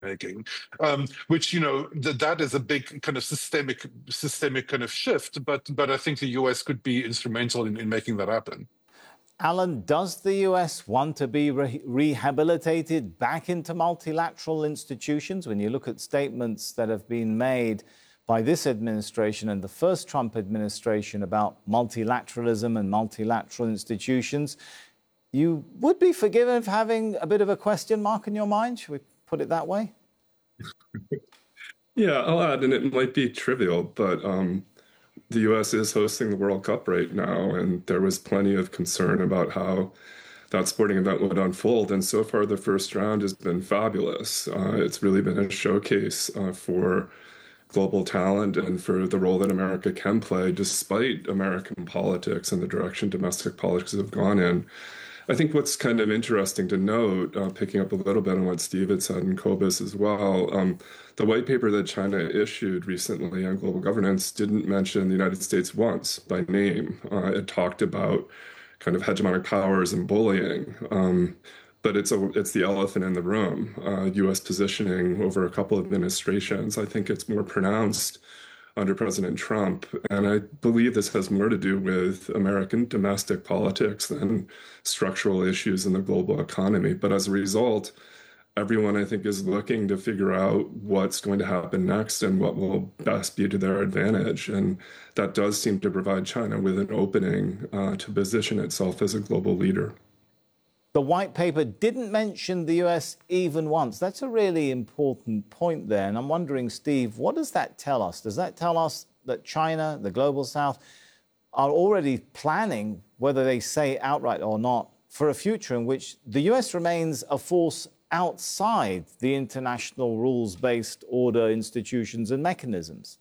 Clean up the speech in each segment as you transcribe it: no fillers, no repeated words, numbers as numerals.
making, which that is a big kind of systemic kind of shift. But I think the US could be instrumental in making that happen. Alan, does the US want to be rehabilitated back into multilateral institutions? When you look at statements that have been made by this administration and the first Trump administration about multilateralism and multilateral institutions, you would be forgiven for having a bit of a question mark in your mind? Should we put it that way? Yeah, I'll add, and it might be trivial, but the U.S. is hosting the World Cup right now, and there was plenty of concern about how that sporting event would unfold. And so far, the first round has been fabulous. It's really been a showcase for global talent and for the role that America can play, despite American politics and the direction domestic politics have gone in. I think what's kind of interesting to note, picking up a little bit on what Steve had said and Cobus as well, the white paper that China issued recently on global governance didn't mention the United States once by name. It talked about kind of hegemonic powers and bullying, but it's the elephant in the room. U.S. positioning over a couple of administrations, I think it's more pronounced under President Trump. And I believe this has more to do with American domestic politics than structural issues in the global economy. But as a result, everyone, I think, is looking to figure out what's going to happen next and what will best be to their advantage. And that does seem to provide China with an opening to position itself as a global leader. The white paper didn't mention the US even once. That's a really important point there. And I'm wondering, Steve, what does that tell us? Does that tell us that China, the global south, are already planning, whether they say outright or not, for a future in which the US remains a force outside the international rules-based order, institutions and mechanisms?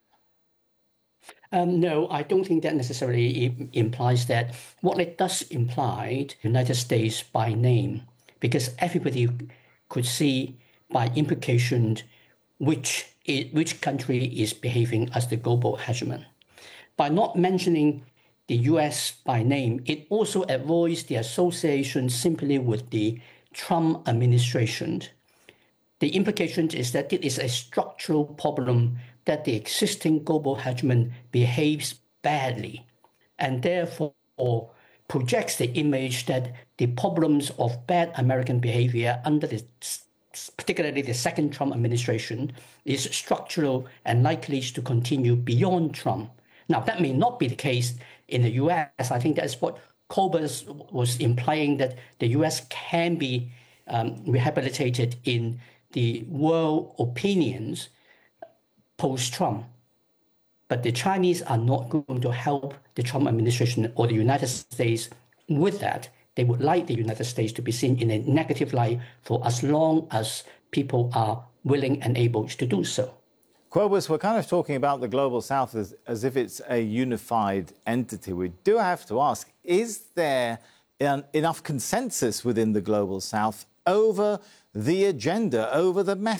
No, I don't think that necessarily implies that. What it does imply, United States by name, because everybody could see by implication which country is behaving as the global hegemon. By not mentioning the US by name, it also avoids the association simply with the Trump administration. The implication is that it is a structural problem that the existing global hegemon behaves badly and therefore projects the image that the problems of bad American behavior under particularly the second Trump administration is structural and likely to continue beyond Trump. Now, that may not be the case in the US. I think that's what Cobus was implying, that the US can be rehabilitated in the world opinions post-Trump. But the Chinese are not going to help the Trump administration or the United States with that. They would like the United States to be seen in a negative light for as long as people are willing and able to do so. Cobus, we're kind of talking about the Global South as if it's a unified entity. We do have to ask, is there enough consensus within the Global South over the agenda, over the